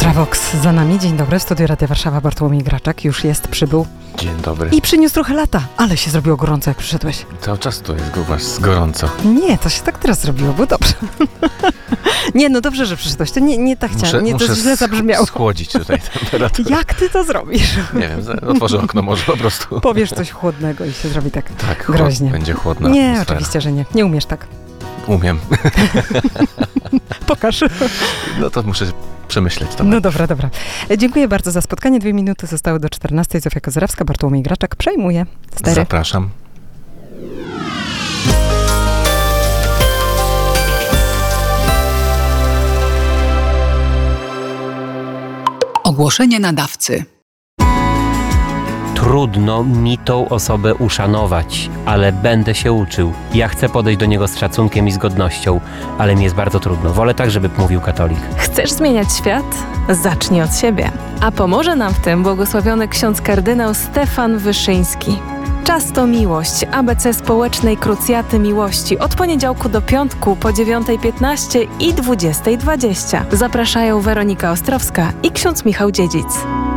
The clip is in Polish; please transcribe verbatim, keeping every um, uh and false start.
Ultravox za nami. Dzień dobry. W studiu Radia Warszawa Bartłomiej Graczak już jest, przybył. Dzień dobry. I przyniósł trochę lata, ale się zrobiło gorąco, jak przyszedłeś. Cały czas tu jest u was gorąco. Nie, to się tak teraz zrobiło, bo dobrze. Nie, no dobrze, że przyszedłeś. To nie, nie tak chciałam. Muszę, Nie, to muszę źle zabrzmiało. schłodzić tutaj temperaturę. Jak ty to zrobisz? Nie wiem, otworzę okno może po prostu. Powiesz coś chłodnego i się zrobi tak, Tak, groźnie. Chłod, będzie chłodna Nie, atmosfera. oczywiście, że nie. Nie umiesz tak. Umiem. Pokaż. No to muszę przemyśleć to. No dobra, dobra. Dziękuję bardzo za spotkanie. Dwie minuty zostały do czternastej. Zofia Kozerowska, Bartłomiej Graczak przejmuje stery. Zapraszam. Ogłoszenie nadawcy. Trudno mi tą osobę uszanować, ale będę się uczył. Ja chcę podejść do niego z szacunkiem i z godnością, ale mi jest bardzo trudno. Wolę tak, żeby mówił katolik. Chcesz zmieniać świat? Zacznij od siebie. A pomoże nam w tym błogosławiony ksiądz kardynał Stefan Wyszyński. Czas to miłość. A B C Społecznej Krucjaty Miłości. Od poniedziałku do piątku po dziewiątej piętnaście i dwudziestej dwadzieścia. Zapraszają Weronika Ostrowska i ksiądz Michał Dziedzic.